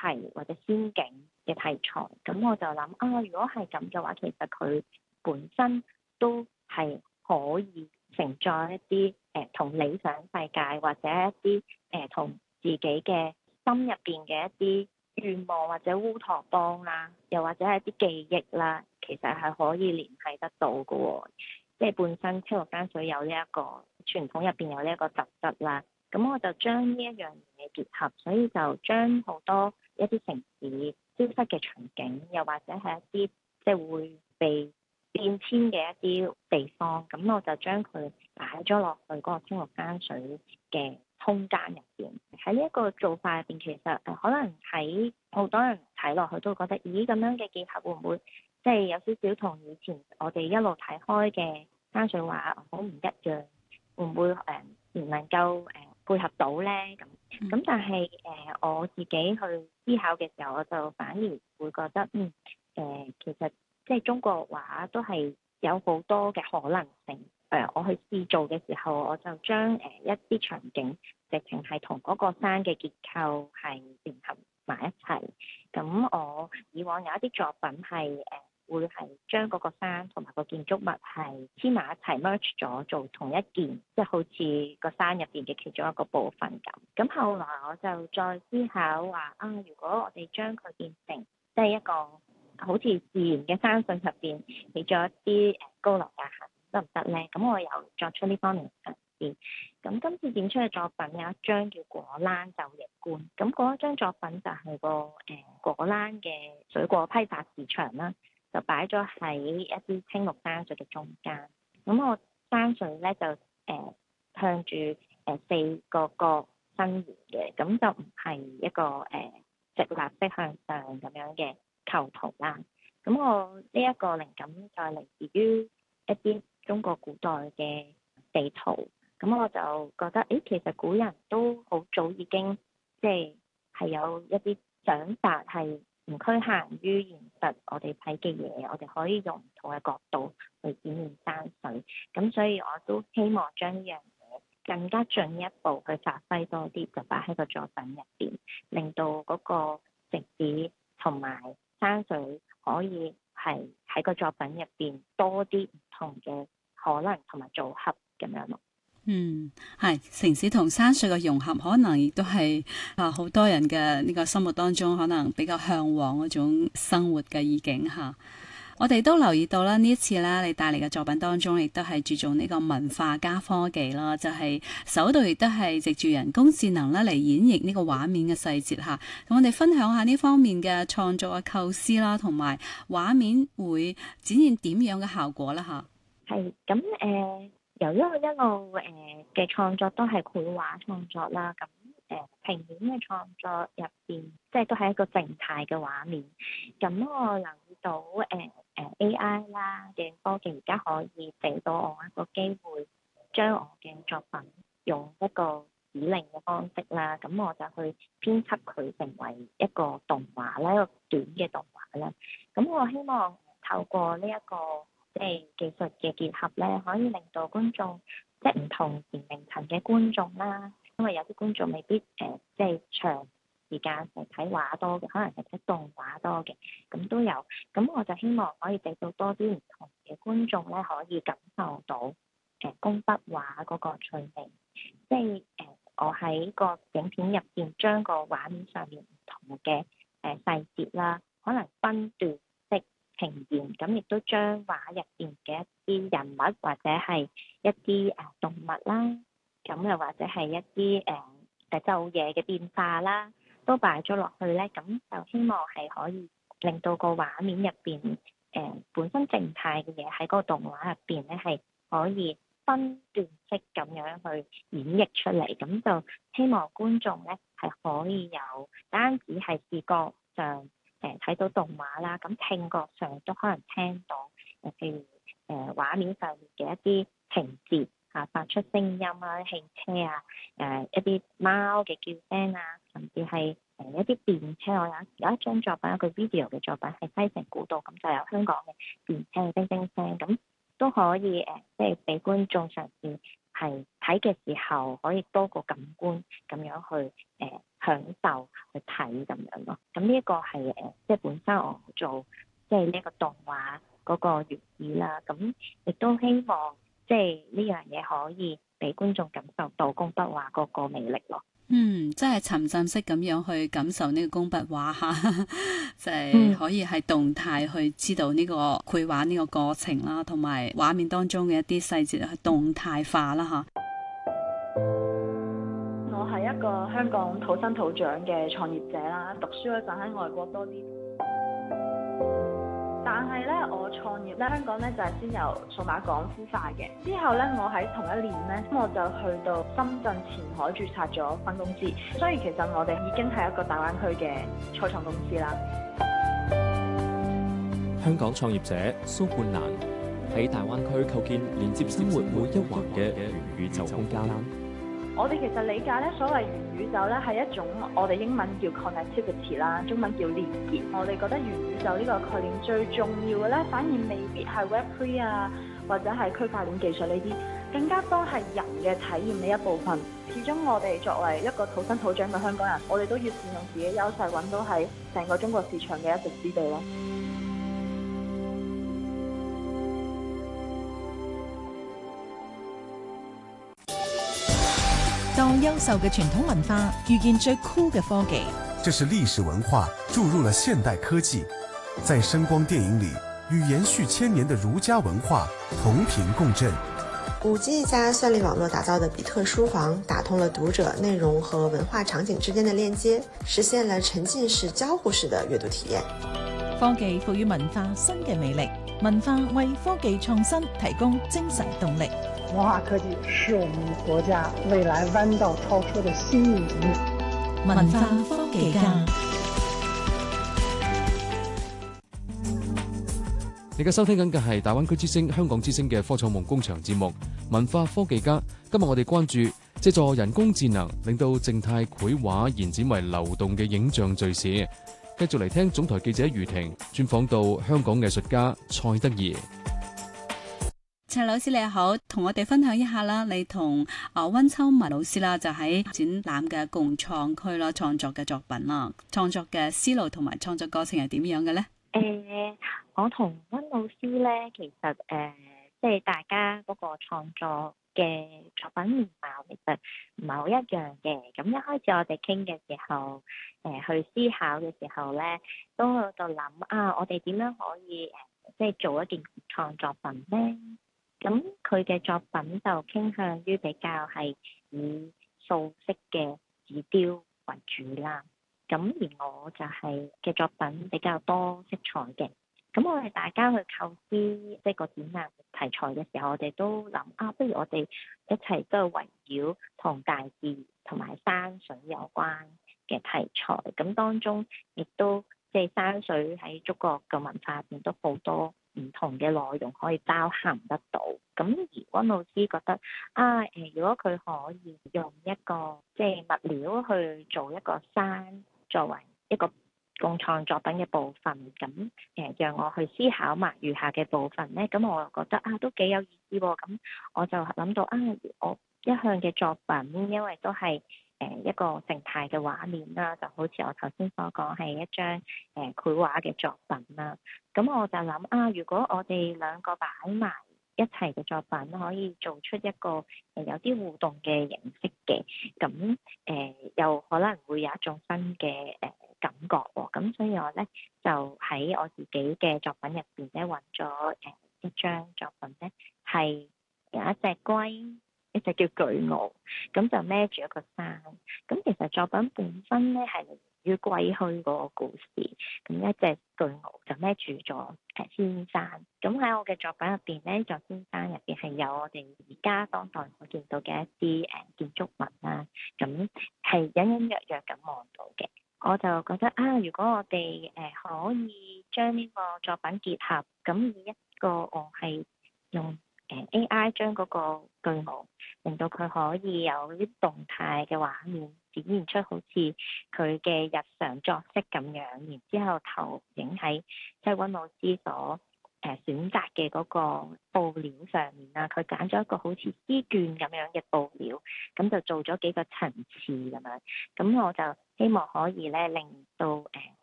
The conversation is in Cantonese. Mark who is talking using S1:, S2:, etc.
S1: 題或者仙境嘅題材。咁我就諗啊，如果係咁嘅話，其實佢本身都係可以承載一啲同理想世界或者一啲同自己嘅心入邊嘅一啲願望或者烏托邦啦，又或者係一啲記憶啦，其實係可以聯繫得到嘅喎。即係本身青綠山水有呢一個傳統入邊有呢一個特質啦，咁我就將呢一樣嘢結合，所以就將好多一啲城市消失嘅場景，又或者係一啲即係會被變遷嘅一啲地方，咁我就將佢擺咗落去嗰個青綠山水嘅空間入邊。喺呢一個做法入邊，其實可能喺好多人睇落去都會覺得，咦，咁樣嘅結合會唔會即係有少少同以前我哋一路睇開嘅山水畫好唔一樣？會唔會唔能夠配合到咧？咁但係我自己去思考嘅時候，我就反而會覺得其實即係中國畫都係有好多嘅可能性。我去試做嘅時候，我就將一啲場景直情係同嗰個山嘅結構係聯合埋一齊。咁我以往有一啲作品係會係將嗰個山同埋個建築物係黐埋一齊 merge 咗做同一件，即係好似個山入邊嘅其中一個部分咁。咁後來我就再思考話如果我哋將佢變成即係一個好似自然嘅山水入邊起咗一啲高樓大廈得唔得咧？咁我又作出呢方面嘅嘗試。咁今次展出嘅作品有一張叫果欄晝夜觀，咁嗰一張作品就係個果欄嘅水果批發市場啦。就擺咗喺一啲青綠山水嘅中間，咁我山水咧就向住四個角伸延嘅，咁就唔係一個直立式向上咁樣嘅構圖啦。咁我呢一個靈感就係嚟自於一啲中國古代嘅地圖，咁我就覺得其實古人都好早已經即係有一啲想法係唔拘限於現實，我哋睇嘅嘢，我哋可以用唔同嘅角度去展現山水。咁所以我都希望將呢樣嘢更加進一步去發揮多啲，就擺喺個作品入邊，令到嗰個城市同埋山水可以係喺個作品入邊多啲唔同嘅可能同埋組合咁樣咯。
S2: 係城市同山水嘅融合，可能亦都係好多人嘅呢個心目當中可能比較向往嗰種生活嘅意境吓。我哋都留意到啦，呢一次咧你帶嚟嘅作品當中，亦都係注重呢個文化加科技啦，就係首度亦都係藉住人工智能咧嚟演繹呢個畫面嘅細節吓。同我哋分享下呢方面嘅創作嘅構思啦，同埋畫面會展現點樣嘅效果啦吓。
S1: 係咁由於我一路嘅創作都係繪畫創作啦，咁平面嘅創作入邊，即係都係一個靜態嘅畫面。咁我留意到AI 啦嘅科技而家可以俾到我一個機會，將我嘅作品用一個指令嘅方式啦，咁我就去編輯佢成為一個動畫啦，一個短嘅動畫啦。咁我希望透過呢一個即係技術嘅結合咧，可以令到觀眾即係唔同年齡層嘅觀眾啦，因為有啲觀眾未必即係長時間係睇畫多嘅，可能係睇動畫多嘅，咁都有。咁我就希望可以俾到多啲唔同嘅觀眾咧，可以感受到工筆畫嗰個趣味，即係我喺個影片入邊將個畫面上面唔同嘅細節啦，可能分段呈現，咁亦都將畫入邊嘅一啲人物或者係一啲動物啦，咁又或者係一啲晝夜嘅變化啦，都擺咗落去咧，咁就希望係可以令到個畫面入邊本身靜態嘅嘢喺嗰個動畫入邊咧係可以分段式咁樣去演繹出嚟，咁就希望觀眾咧係可以有單止係視覺上睇到動畫啦，咁聽覺上都可能聽到譬如畫面上面嘅一啲情節發出聲音啊，汽車啊，一啲貓嘅叫聲啊，甚至係一啲電車。我有一張作品，一個 video 嘅作品係西城古道，咁就有香港嘅電車嘅叮叮聲，咁都可以即係俾觀眾嘗試係睇嘅時候可以多個感官咁樣去享受去睇咁樣咯。咁呢一個係即係本身我做即係呢個動畫嗰個原意啦。咁亦都希望即係呢樣嘢可以俾觀眾感受到工筆畫嗰個魅力咯。
S2: 即係沉浸式咁樣去感受呢個工筆畫嚇，就係可以係動態去知道呢個繪畫呢個過程啦，同埋畫面當中嘅一啲細節係動態化啦嚇。
S3: 我係一個香港土生土長嘅創業者啦，讀書嗰陣喺外國多啲。但係咧，我創業咧，香港咧就係先由數碼港孵化嘅。之後咧，我喺同一年咧，我就去到深圳前海註冊咗分公司。所以其實我哋已經係一個大灣區嘅初創公司啦。
S4: 香港創業者蘇冠蘭喺大灣區構建連接生活每一環嘅元宇宙空間。
S3: 我哋其實理解咧，所謂元宇宙咧係一種我哋英文叫 connectivity 啦，中文叫連結。我哋覺得元宇宙呢個概念最重要嘅咧，反而未必係 Web3 啊，或者係區塊鏈技術呢啲，更加多係人嘅體驗呢一部分。始終我哋作為一個土生土長嘅香港人，我哋都要善用自己優勢，揾到喺成個中國市場嘅一席之地咯。
S5: 當優秀嘅傳統文化遇見最酷嘅科技，
S6: 這是歷史文化注入了現代科技，在聲光電影裏與延續千年的儒家文化同頻共振。
S7: 5G 一家算力網絡打造的比特書房，打通了讀者內容和文化場景之間的鏈接，實現了沉浸式交互式的閱讀體驗。
S5: 科技賦予文化新嘅魅力，文化為科技創新提供精神動力。
S8: 文化科技是我們國家未來彎道超車的新引擎。
S5: 文化科技家，
S4: 你而家收聽緊嘅係大灣區之聲、香港之聲嘅科創夢工場節目《文化科技家》。今日我哋關注借助人工智能，令到靜態繪畫延展為流動嘅影像敘事。繼續嚟聽總台記者余婷專訪到香港藝術家蔡德宜。
S2: 蔡老師你好，同我哋分享一下啦，你同溫秋文老師啦，就喺展覽嘅共創區啦，創作嘅作品啦，創作嘅思路同埋創作過程係點樣嘅咧？
S1: 我同溫老師咧，其實即係大家嗰個創作嘅作品面貌其實唔係好一樣嘅。咁一開始我哋傾嘅時候，去思考嘅時候咧，都喺度諗我哋點樣可以即係做一件創作品咧？咁佢嘅作品就傾向於比較係以素色嘅紙雕為主啦。咁而我就係嘅作品比較多色彩嘅。咁我哋大家去構思即係個展覽題材嘅時候，我哋都諗不如我哋一齊都係圍繞同大自同埋山水有關嘅題材。咁當中亦都即係山水喺中國嘅文化入邊都好多唔同嘅內容可以包含得到。咁而溫老師覺得如果佢可以用一個即係物料去做一個山作為一個共創作品嘅部分，咁讓我去思考埋餘下嘅部分咧，咁我又覺得都幾有意思喎。咁我就諗到我一向嘅作品，因為都係一個靜態嘅畫面啦，就好似我頭先所講係一張繪畫嘅作品啦。咁我就諗如果我哋兩個擺埋一齊嘅作品，可以做出一個有啲互動嘅形式嘅，咁又可能會有一種新嘅感覺喎。咁所以我咧就喺我自己嘅作品入邊咧揾咗一張作品咧，係有一隻龜，一隻叫巨鰲，咁就孭住一個山。咁其實作品本身咧係嚟於歸墟嗰個故事，咁一隻巨鰲就孭住咗仙山。咁喺我嘅作品入邊咧，座仙山入邊係有我哋而家當代所見到嘅一啲建築物啦，咁係隱隱約約咁望到嘅。我就覺得如果我哋可以將呢個作品結合，咁以一個我係用AI 將嗰個巨鰲，令到佢可以有啲動態嘅畫面，展現出好似佢嘅日常作息咁樣，然之後投影喺即係溫老師所選擇嘅嗰個布料上面啦，佢揀咗一個好似絲絹咁樣嘅布料，咁就做咗幾個層次咁樣，咁我就希望可以咧令到